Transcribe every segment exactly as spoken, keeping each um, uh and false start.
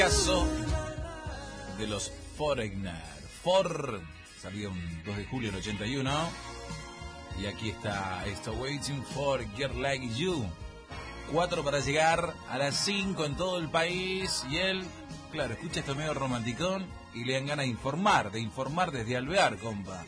Caso de los Foreigner. Ford salía un dos de julio del ochenta y uno. Y aquí está esto, Waiting for Girl Like You. Cuatro para llegar a las cinco en todo el país. Y él, claro, escucha esto medio romanticón y le dan ganas de informar, de informar desde Alvear, compa.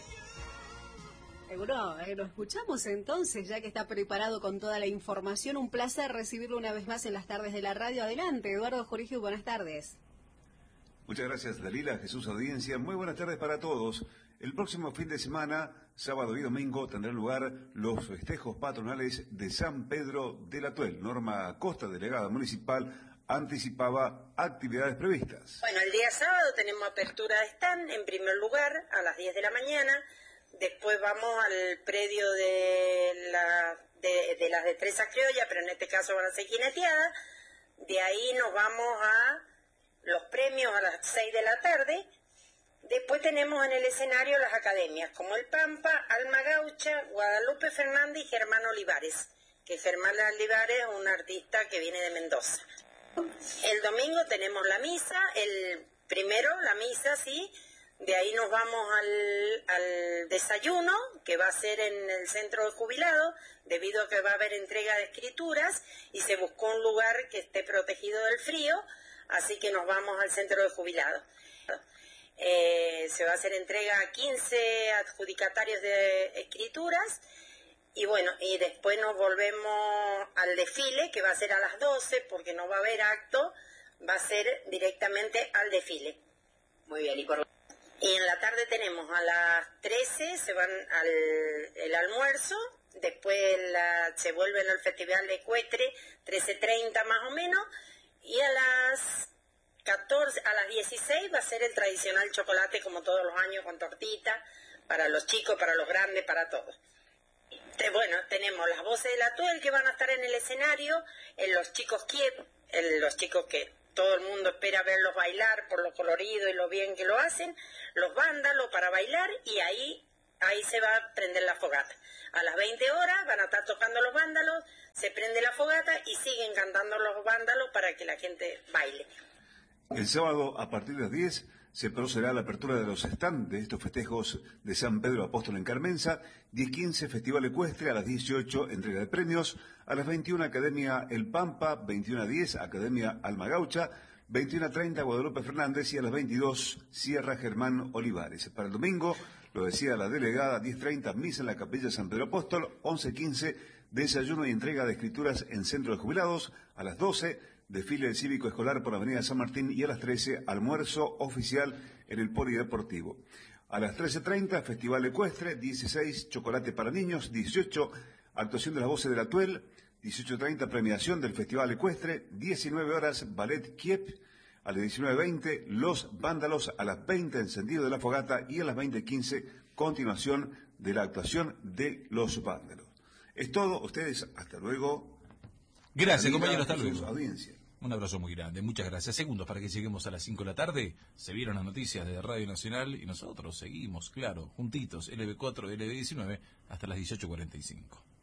Seguro, eh, lo escuchamos entonces, ya que está preparado con toda la información. Un placer recibirlo una vez más en las tardes de la radio. Adelante, Eduardo Jorigiu, buenas tardes. Muchas gracias, Dalila, Jesús, audiencia. Muy buenas tardes para todos. El próximo fin de semana, sábado y domingo, tendrán lugar los festejos patronales de San Pedro de la Tuel. Norma Costa, delegada municipal, anticipaba actividades previstas. Bueno, el día sábado tenemos apertura de stand, en primer lugar, a las diez de la mañana. Después vamos al predio de, la, de, de las destrezas criollas, pero en este caso van a ser jineteadas. De ahí nos vamos a los premios a las seis de la tarde. Después tenemos en el escenario las academias, como el Pampa, Alma Gaucha, Guadalupe Fernández y Germán Olivares, que Germán Olivares es un artista que viene de Mendoza. El domingo tenemos la misa, el primero la misa, sí. De ahí nos vamos al, al desayuno, que va a ser en el centro de jubilados, debido a que va a haber entrega de escrituras y se buscó un lugar que esté protegido del frío, así que nos vamos al centro de jubilados. Eh, se va a hacer entrega a quince adjudicatarios de escrituras y bueno, y después nos volvemos al desfile, que va a ser a las doce, porque no va a haber acto, va a ser directamente al desfile. Muy bien, y por Y en la tarde tenemos a las trece, se van al el almuerzo, después la, se vuelven al Festival de Ecuestre, trece treinta más o menos, y a las catorce, a las dieciséis va a ser el tradicional chocolate como todos los años con tortita, para los chicos, para los grandes, para todos. Te, bueno, tenemos las voces de la Tuel que van a estar en el escenario, en los chicos Kiev, en los chicos que todo el mundo espera verlos bailar por lo colorido y lo bien que lo hacen, los vándalos para bailar, y ahí ahí se va a prender la fogata. A las veinte horas van a estar tocando los vándalos, se prende la fogata y siguen cantando los vándalos para que la gente baile. El sábado, a partir de las diez, se procederá a la apertura de los stands de estos festejos de San Pedro Apóstol en Carmenza, diez quince Festival Ecuestre, a las dieciocho entrega de premios, a las veintiuna Academia El Pampa, veintiuna diez Academia Alma Gaucha, veintiuna treinta Guadalupe Fernández y a las veintidós Sierra Germán Olivares. Para el domingo, lo decía la delegada, diez treinta misa en la Capilla San Pedro Apóstol, once quince desayuno y entrega de escrituras en Centro de Jubilados, a las doce desfile del Cívico Escolar por la Avenida San Martín y a las trece almuerzo oficial en el Polideportivo. A las trece treinta Festival Ecuestre, dieciséis chocolate para niños, dieciocho actuación de las voces de la Tuel, dieciocho treinta premiación del Festival Ecuestre, diecinueve horas ballet Kiev, a las diecinueve veinte los vándalos, a las veinte encendido de la fogata y a las veinte quince continuación de la actuación de los vándalos. Es todo, ustedes, hasta luego. Gracias, compañero, hasta luego. Audiencia. Un abrazo muy grande, muchas gracias. Segundos para que lleguemos a las cinco de la tarde. Se vieron las noticias de Radio Nacional y nosotros seguimos, claro, juntitos, L B cuatro, L B diecinueve, hasta las dieciocho cuarenta y cinco.